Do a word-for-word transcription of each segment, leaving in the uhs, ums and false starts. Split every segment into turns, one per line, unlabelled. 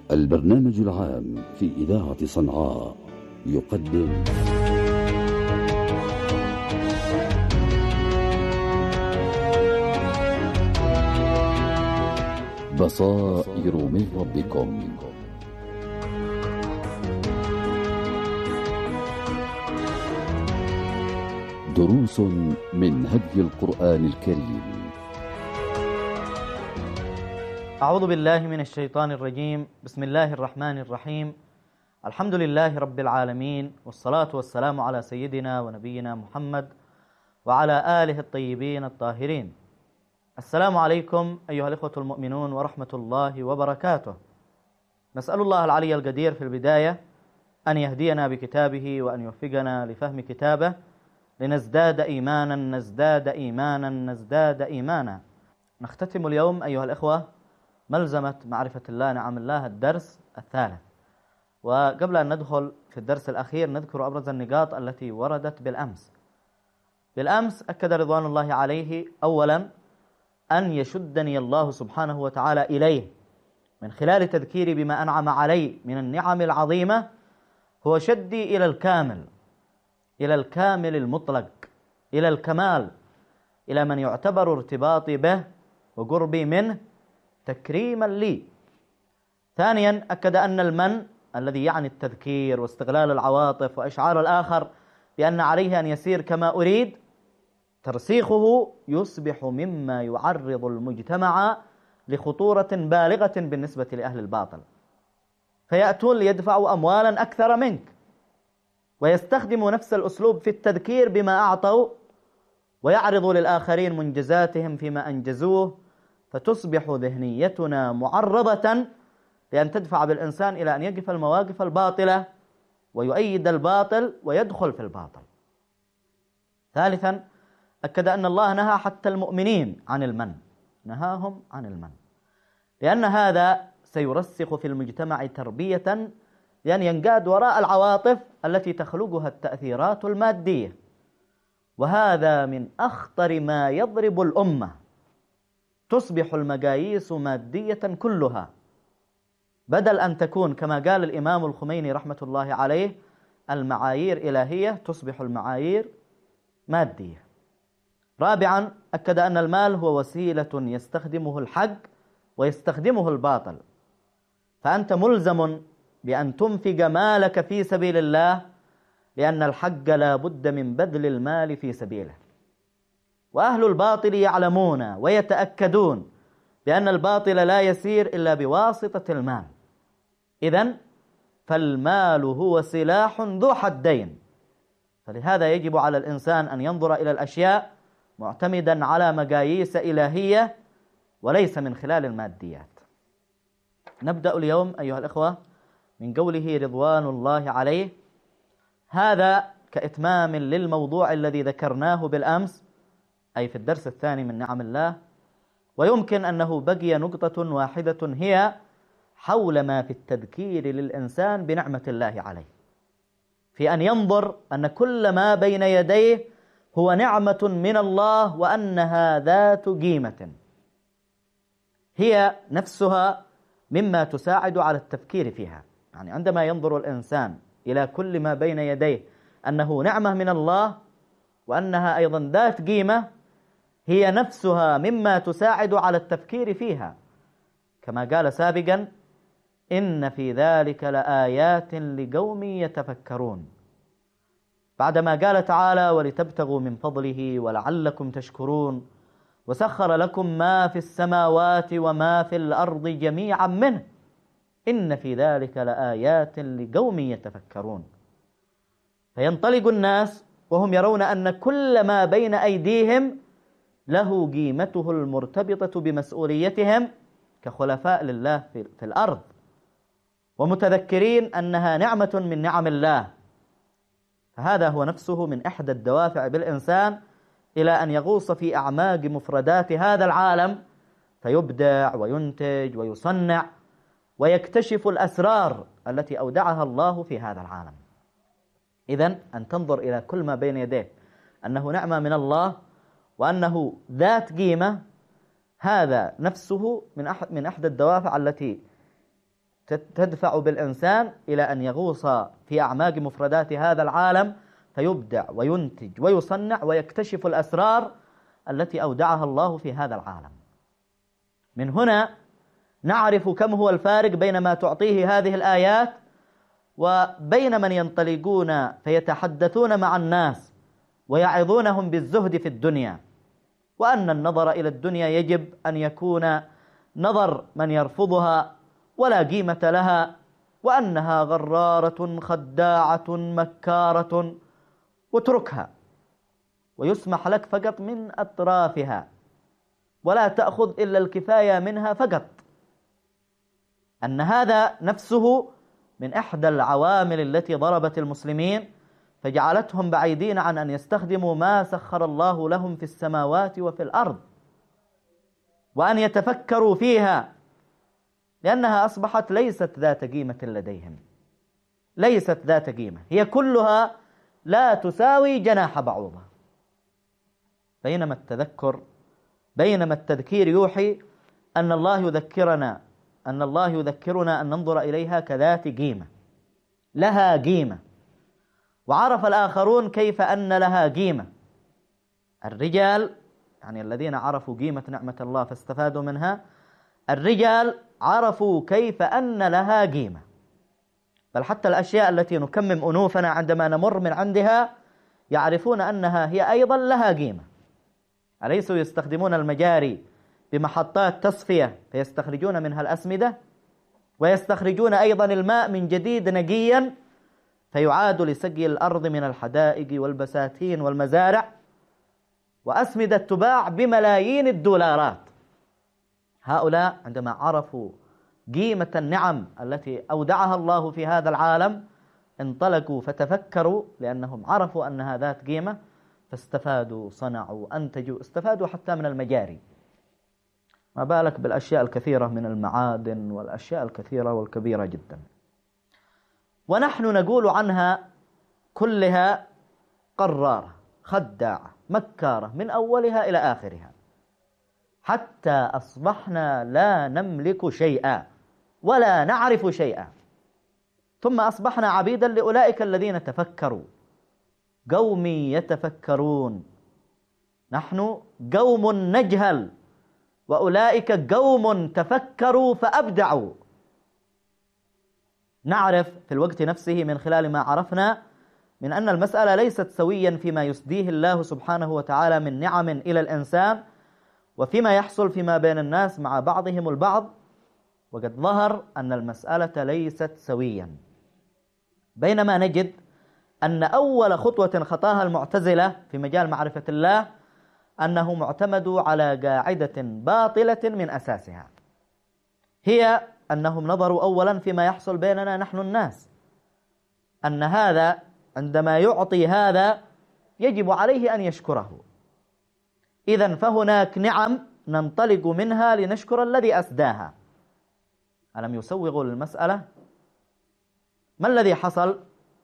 البرنامج العام في إذاعة صنعاء يقدم بصائر من ربكم. دروس من هدي القرآن الكريم.
أعوذ بالله من الشيطان الرجيم. بسم الله الرحمن الرحيم. الحمد لله رب العالمين، والصلاة والسلام على سيدنا ونبينا محمد وعلى آله الطيبين الطاهرين. السلام عليكم أيها الإخوة المؤمنون ورحمة الله وبركاته. نسأل الله العلي القدير في البداية أن يهدينا بكتابه وأن يوفقنا لفهم كتابه لنزداد إيمانا نزداد إيمانا نزداد إيمانا. نختتم اليوم أيها الإخوة ملزمة معرفة الله نعم الله الدرس الثالث، وقبل أن ندخل في الدرس الأخير نذكر أبرز النقاط التي وردت بالأمس. بالأمس أكد رضوان الله عليه أولا أن يشدني الله سبحانه وتعالى إليه من خلال تذكيري بما أنعم علي من النعم العظيمة هو شدي إلى الكامل، إلى الكامل المطلق، إلى الكمال، إلى من يعتبر ارتباطي به وقربي منه تكريما لي. ثانيا أكد أن المن الذي يعني التذكير واستغلال العواطف وإشعار الآخر بأن عليه أن يسير كما أريد، ترسيخه يصبح مما يعرض المجتمع لخطورة بالغة بالنسبة لأهل الباطل، فيأتون ليدفعوا أموالا أكثر منك ويستخدموا نفس الأسلوب في التذكير بما أعطوا ويعرضوا للآخرين منجزاتهم فيما أنجزوه، فتصبح ذهنيتنا معرضة لأن تدفع بالإنسان إلى أن يقف المواقف الباطلة ويؤيد الباطل ويدخل في الباطل. ثالثا أكد أن الله نهى حتى المؤمنين عن المن، نهاهم عن المن، لأن هذا سيرسخ في المجتمع تربية لأن ينقاد وراء العواطف التي تخلقها التأثيرات المادية، وهذا من أخطر ما يضرب الأمة. تصبح المقاييس مادية كلها، بدل أن تكون كما قال الإمام الخميني رحمة الله عليه المعايير إلهية، تصبح المعايير مادية. رابعا أكد أن المال هو وسيلة يستخدمه الحق ويستخدمه الباطل، فأنت ملزم بأن تنفق مالك في سبيل الله، لأن الحق لا بد من بذل المال في سبيله. وأهل الباطل يعلمون ويتأكدون بأن الباطل لا يسير إلا بواسطة المال. إذن فالمال هو سلاح ذو حدين، فلهذا يجب على الإنسان أن ينظر إلى الأشياء معتمدا على مقاييس إلهية وليس من خلال الماديات. نبدأ اليوم أيها الإخوة من قوله رضوان الله عليه، هذا كإتمام للموضوع الذي ذكرناه بالأمس أي في الدرس الثاني من نعم الله، ويمكن أنه بقي نقطة واحدة هي حول ما في التذكير للإنسان بنعمة الله عليه، في أن ينظر أن كل ما بين يديه هو نعمة من الله وأنها ذات قيمة هي نفسها مما تساعد على التفكير فيها. يعني عندما ينظر الإنسان إلى كل ما بين يديه أنه نعمة من الله وأنها أيضا ذات قيمة، هي نفسها مما تساعد على التفكير فيها، كما قال سابقا إن في ذلك لآيات لقوم يتفكرون، بعدما قال تعالى ولتبتغوا من فضله ولعلكم تشكرون وسخر لكم ما في السماوات وما في الأرض جميعا منه إن في ذلك لآيات لقوم يتفكرون. فينطلق الناس وهم يرون أن كل ما بين أيديهم له قيمته المرتبطة بمسؤوليتهم كخلفاء لله في الأرض، ومتذكرين أنها نعمة من نعم الله. فهذا هو نفسه من إحدى الدوافع بالإنسان إلى أن يغوص في أعماق مفردات هذا العالم فيبدع وينتج ويصنع ويكتشف الأسرار التي أودعها الله في هذا العالم. إذن أن تنظر إلى كل ما بين يديه أنه نعمة من الله وأنه ذات قيمة، هذا نفسه من أحد من أحد الدوافع التي تدفع بالإنسان إلى أن يغوص في أعماق مفردات هذا العالم فيبدع وينتج ويصنع ويكتشف الأسرار التي أودعها الله في هذا العالم. من هنا نعرف كم هو الفارق بين ما تعطيه هذه الآيات وبين من ينطلقون فيتحدثون مع الناس ويعظونهم بالزهد في الدنيا، وأن النظر إلى الدنيا يجب أن يكون نظر من يرفضها ولا قيمة لها، وأنها غرارة خداعة مكارة، واتركها ويسمح لك فقط من أطرافها ولا تأخذ إلا الكفاية منها فقط. أن هذا نفسه من إحدى العوامل التي ضربت المسلمين فجعلتهم بعيدين عن أن يستخدموا ما سخر الله لهم في السماوات وفي الأرض وأن يتفكروا فيها، لأنها أصبحت ليست ذات قيمة لديهم، ليست ذات قيمة، هي كلها لا تساوي جناح بعوضة. بينما التذكر بينما التذكير يوحي أن الله يذكرنا أن الله يذكرنا أن ننظر إليها كذات قيمة، لها قيمة. وعرف الآخرون كيف أن لها قيمة. الرجال يعني الذين عرفوا قيمة نعمة الله فاستفادوا منها، الرجال عرفوا كيف أن لها قيمة، بل حتى الأشياء التي نكمم أنوفنا عندما نمر من عندها يعرفون أنها هي أيضا لها قيمة. أليسوا يستخدمون المجاري بمحطات تصفية فيستخرجون منها الأسمدة، ويستخرجون أيضا الماء من جديد نقيا فيعاد لسقي الأرض من الحدائق والبساتين والمزارع، وأسمدة تباع بملايين الدولارات. هؤلاء عندما عرفوا قيمة النعم التي أودعها الله في هذا العالم انطلقوا فتفكروا، لأنهم عرفوا أنها ذات قيمة، فاستفادوا، صنعوا، أنتجوا، استفادوا حتى من المجاري، ما بالك بالأشياء الكثيرة من المعادن والأشياء الكثيرة والكبيرة جدا. ونحن نقول عنها كلها قرارة خداعة مكارة من أولها إلى آخرها، حتى أصبحنا لا نملك شيئا ولا نعرف شيئا، ثم أصبحنا عبيدا لأولئك الذين تفكروا. قوم يتفكرون، نحن قوم نجهل وأولئك قوم تفكروا فأبدعوا. نعرف في الوقت نفسه من خلال ما عرفنا من أن المسألة ليست سويا فيما يسديه الله سبحانه وتعالى من نعم إلى الإنسان وفيما يحصل فيما بين الناس مع بعضهم البعض، وقد ظهر أن المسألة ليست سويا. بينما نجد أن أول خطوة خطاها المعتزلة في مجال معرفة الله أنهم اعتمدوا على قاعدة باطلة من أساسها، هي أنهم نظروا أولا فيما يحصل بيننا نحن الناس، أن هذا عندما يعطي هذا يجب عليه أن يشكره، إذن فهناك نعم ننطلق منها لنشكر الذي أسداها. ألم يسوغوا للمسألة؟ ما الذي حصل؟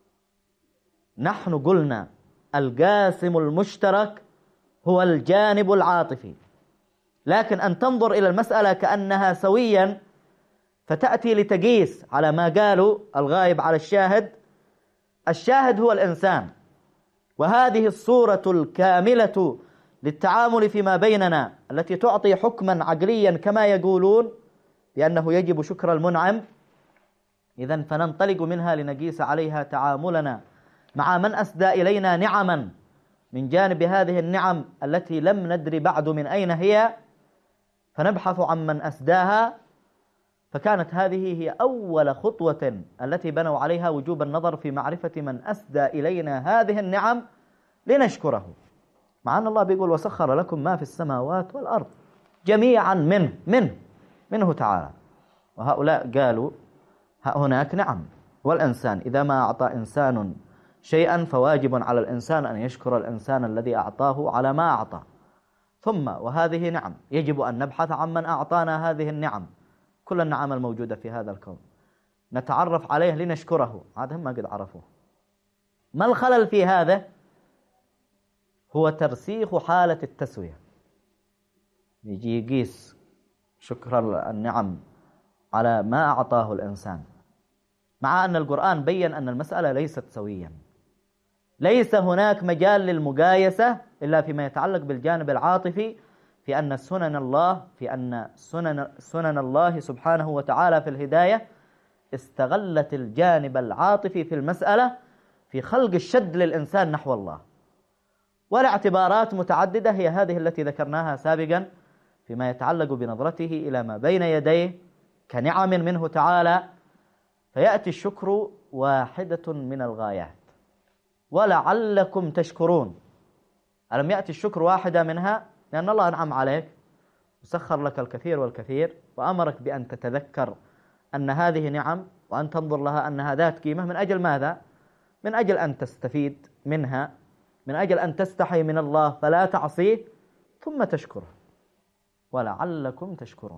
نحن قلنا القاسم المشترك هو الجانب العاطفي، لكن أن تنظر إلى المسألة كأنها سويا فتأتي لتقيس على ما قالوا الغائب على الشاهد. الشاهد هو الإنسان، وهذه الصورة الكاملة للتعامل فيما بيننا التي تعطي حكما عقليا كما يقولون بأنه يجب شكر المنعم. إذن فننطلق منها لنقيس عليها تعاملنا مع من أسدى إلينا نعما من جانب هذه النعم التي لم ندري بعد من أين هي، فنبحث عن من أسداها. فكانت هذه هي أول خطوة التي بنوا عليها وجوب النظر في معرفة من أسدى إلينا هذه النعم لنشكره، مع أن الله بيقول وسخر لكم ما في السماوات والأرض جميعا منه منه منه تعالى. وهؤلاء قالوا هناك نعم، والإنسان إذا ما أعطى إنسان شيئا فواجب على الإنسان أن يشكر الإنسان الذي أعطاه على ما أعطى، ثم وهذه نعم يجب أن نبحث عن من أعطانا هذه النعم، كل النعم الموجودة في هذا الكون نتعرف عليه لنشكره. هذا هم ما قد عرفوه. ما الخلل في هذا؟ هو ترسيخ حالة التسوية. يجي يقيس شكر النعم على ما أعطاه الإنسان، مع أن القرآن بيّن أن المسألة ليست سويا، ليس هناك مجال للمقايسة إلا فيما يتعلق بالجانب العاطفي، في أن سنن الله في أن سنن سنن الله سبحانه وتعالى في الهداية استغلت الجانب العاطفي في المسألة في خلق الشد للإنسان نحو الله. والاعتبارات متعددة، هي هذه التي ذكرناها سابقا فيما يتعلق بنظرته إلى ما بين يديه كنعم منه تعالى، فيأتي الشكر واحدة من الغايات. ولعلكم تشكرون، ألم يأتي الشكر واحدة منها؟ لأن الله أنعم عليك وسخر لك الكثير والكثير، وأمرك بأن تتذكر أن هذه نعم وأن تنظر لها أنها ذات قيمة. من أجل ماذا؟ من أجل أن تستفيد منها، من أجل أن تستحي من الله فلا تعصيه، ثم تشكره. ولعلكم تشكرون.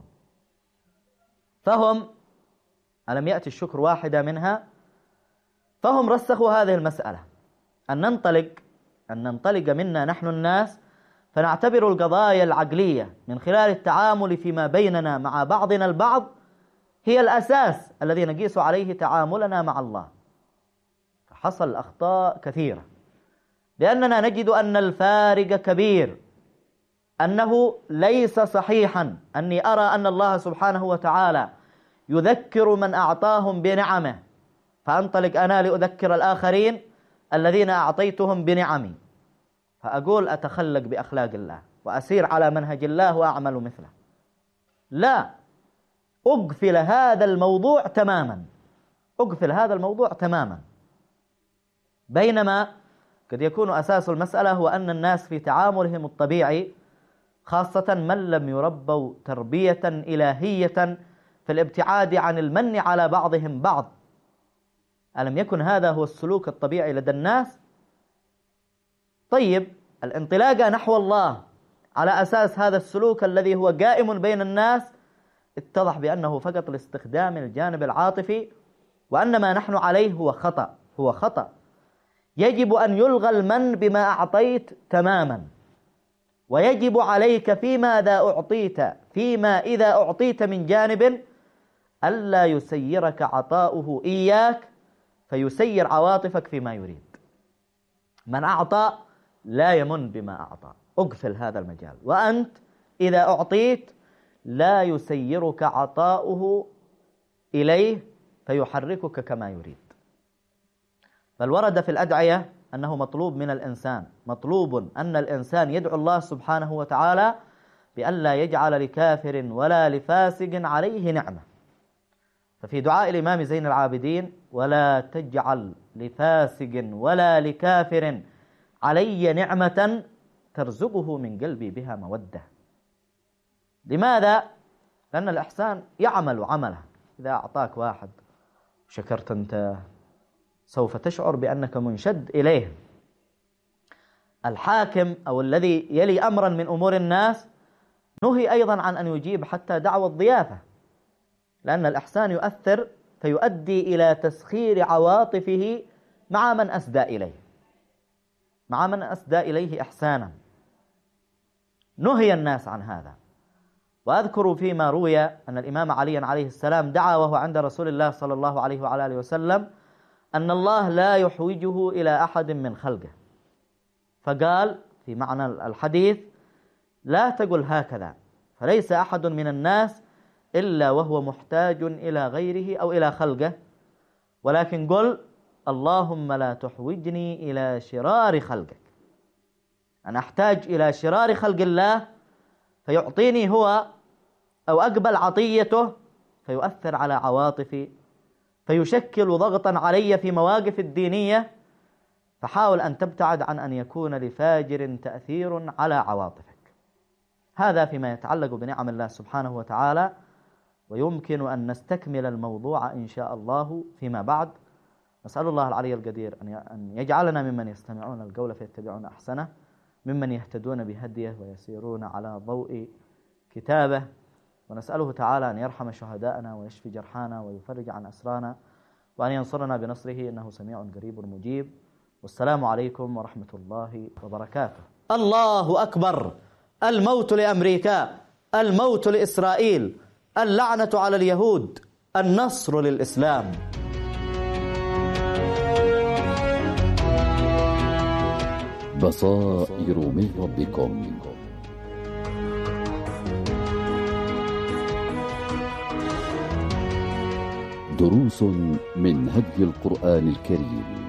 فهم ألم يأتي الشكر واحدة منها، فهم رسخوا هذه المسألة، أن ننطلق أن ننطلق منا نحن الناس فنعتبر القضايا العقلية من خلال التعامل فيما بيننا مع بعضنا البعض هي الأساس الذي نقيس عليه تعاملنا مع الله. فحصل أخطاء كثيرة، لأننا نجد أن الفارق كبير، أنه ليس صحيحا أني أرى أن الله سبحانه وتعالى يذكر من أعطاهم بنعمه فأنطلق أنا لأذكر الآخرين الذين أعطيتهم بنعمي، فأقول أتخلق بأخلاق الله وأسير على منهج الله وأعمل مثله. لا، أقفل هذا الموضوع تماما، أقفل هذا الموضوع تماما. بينما قد يكون أساس المسألة هو أن الناس في تعاملهم الطبيعي، خاصة من لم يربوا تربية إلهية في الابتعاد عن المن على بعضهم بعض، ألم يكن هذا هو السلوك الطبيعي لدى الناس؟ طيب، الانطلاق نحو الله على أساس هذا السلوك الذي هو قائم بين الناس اتضح بأنه فقط لاستخدام الجانب العاطفي، وأن ما نحن عليه هو خطأ هو خطأ يجب أن يلغى المن بما أعطيت تماما، ويجب عليك فيما إذا أعطيت فيما إذا أعطيت من جانب ألا يسيرك عطاؤه إياك فيسير عواطفك فيما يريد. من أعطى لا يمن بما أعطى، أقفل هذا المجال. وأنت إذا أعطيت لا يسيرك عطاؤه إليه فيحركك كما يريد. بل ورد في الأدعية أنه مطلوب من الإنسان مطلوب أن الإنسان يدعو الله سبحانه وتعالى بأن لا يجعل لكافر ولا لفاسق عليه نعمة. ففي دعاء الإمام زين العابدين: ولا تجعل لفاسق ولا لكافر علي نعمة ترزقه من قلبي بها مودة. لماذا؟ لأن الإحسان يعمل عمله. إذا أعطاك واحد شكرت أنت سوف تشعر بأنك منشد إليه. الحاكم أو الذي يلي أمرا من أمور الناس نهي أيضا عن أن يجيب حتى دعوة الضيافة، لأن الإحسان يؤثر فيؤدي إلى تسخير عواطفه مع من أسدى إليه مع من أسدى إليه إحسانا. نهي الناس عن هذا. وأذكر فيما روي أن الإمام علي عليه السلام دعا وهو عند رسول الله صلى الله عليه وعلى آله وسلم أن الله لا يحوجه إلى أحد من خلقه، فقال في معنى الحديث: لا تقل هكذا، فليس أحد من الناس إلا وهو محتاج إلى غيره أو إلى خلقه، ولكن قل: اللهم لا تحوجني إلى شرار خلقك. أنا أحتاج إلى شرار خلق الله فيعطيني هو، أو أقبل عطيته فيؤثر على عواطفي، فيشكل ضغطا علي في مواقف الدينية، فحاول أن تبتعد عن أن يكون لفاجر تأثير على عواطفك. هذا فيما يتعلق بنعم الله سبحانه وتعالى، ويمكن أن نستكمل الموضوع إن شاء الله فيما بعد. نسأل الله العلي القدير أن يجعلنا ممن يستمعون القول فيتبعون أحسنه، ممن يهتدون بهديه ويسيرون على ضوء كتابه، ونسأله تعالى أن يرحم شهداءنا ويشفي جرحانا ويفرج عن أسرانا، وأن ينصرنا بنصره إنه سميع قريب مجيب. والسلام عليكم ورحمة الله وبركاته. الله أكبر. الموت لأمريكا، الموت لإسرائيل، اللعنة على اليهود، النصر للإسلام.
بصائر من ربكم. دروس من هدي القرآن الكريم.